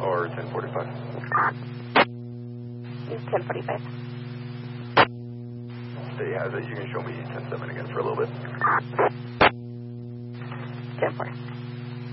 or 1045? Use 1045. Stay as it. You can show me 10-7 again for a little bit.